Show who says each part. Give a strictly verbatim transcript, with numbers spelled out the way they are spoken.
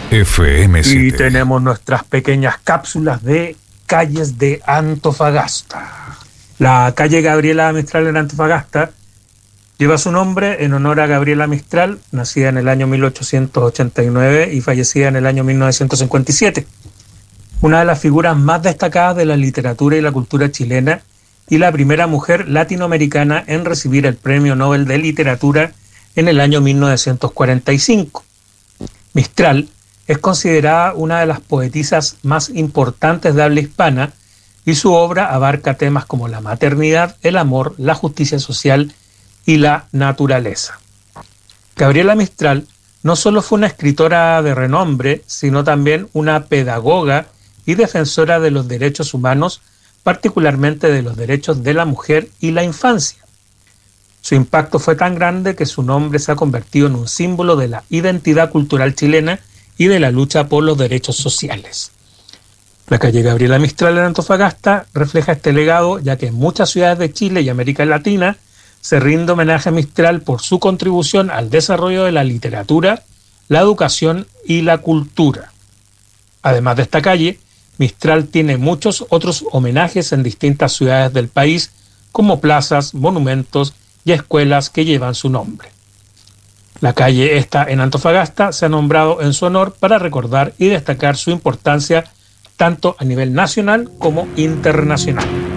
Speaker 1: F M siete.
Speaker 2: Y tenemos nuestras pequeñas cápsulas de calles de Antofagasta. La calle Gabriela Mistral en Antofagasta lleva su nombre en honor a Gabriela Mistral, nacida en el año mil ochocientos ochenta y nueve y fallecida en el año mil novecientos cincuenta y siete. Una de las figuras más destacadas de la literatura y la cultura chilena y la primera mujer latinoamericana en recibir el Premio Nobel de Literatura en el año mil novecientos cuarenta y cinco. Mistral es considerada una de las poetisas más importantes de habla hispana y su obra abarca temas como la maternidad, el amor, la justicia social y la naturaleza. Gabriela Mistral no solo fue una escritora de renombre, sino también una pedagoga y defensora de los derechos humanos, particularmente de los derechos de la mujer y la infancia. Su impacto fue tan grande que su nombre se ha convertido en un símbolo de la identidad cultural chilena y de la lucha por los derechos sociales. La calle Gabriela Mistral en Antofagasta refleja este legado, ya que en muchas ciudades de Chile y América Latina se rinde homenaje a Mistral por su contribución al desarrollo de la literatura, la educación y la cultura. Además de esta calle, Mistral tiene muchos otros homenajes en distintas ciudades del país, como plazas, monumentos y escuelas que llevan su nombre. La calle esta en Antofagasta se ha nombrado en su honor para recordar y destacar su importancia tanto a nivel nacional como internacional.